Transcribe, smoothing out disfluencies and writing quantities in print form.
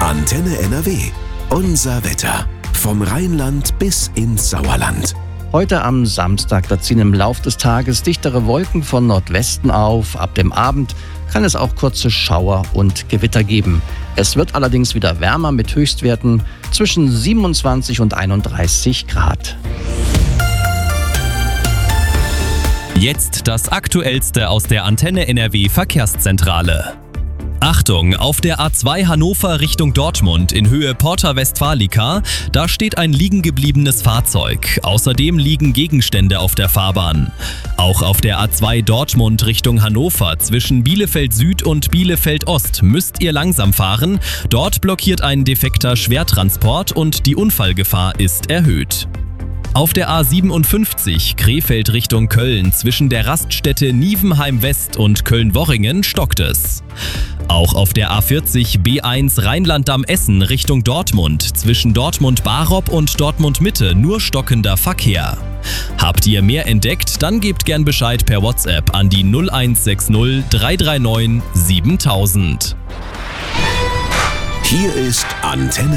Antenne NRW. Unser Wetter. Vom Rheinland bis ins Sauerland. Heute am Samstag, da ziehen im Lauf des Tages dichtere Wolken von Nordwesten auf. Ab dem Abend kann es auch kurze Schauer und Gewitter geben. Es wird allerdings wieder wärmer mit Höchstwerten zwischen 27 und 31 Grad. Jetzt das Aktuellste aus der Antenne NRW Verkehrszentrale. Achtung, auf der A2 Hannover Richtung Dortmund in Höhe Porta Westfalica, da steht ein liegen gebliebenes Fahrzeug. Außerdem liegen Gegenstände auf der Fahrbahn. Auch auf der A2 Dortmund Richtung Hannover zwischen Bielefeld Süd und Bielefeld Ost müsst ihr langsam fahren. Dort blockiert ein defekter Schwertransport und die Unfallgefahr ist erhöht. Auf der A57 Krefeld Richtung Köln zwischen der Raststätte Nievenheim West und Köln-Worringen stockt es. Auch auf der A40 B1 Rheinland-Damm-Essen Richtung Dortmund zwischen Dortmund-Barob und Dortmund-Mitte nur stockender Verkehr. Habt ihr mehr entdeckt, dann gebt gern Bescheid per WhatsApp an die 0160 339 7000. Hier ist Antenne